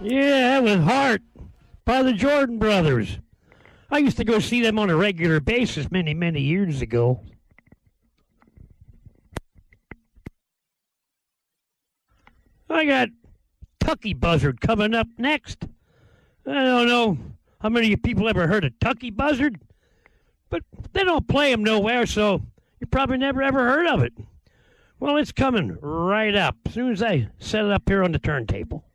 Yeah, that was Heart by the Jordan Brothers. I used to go see them on a regular basis many, many years ago. I got Tucky Buzzard coming up next. I don't know how many of you people ever heard of Tucky Buzzard, but they don't play him nowhere, so you probably never ever heard of it. Well, it's coming right up as soon as I set it up here on the turntable.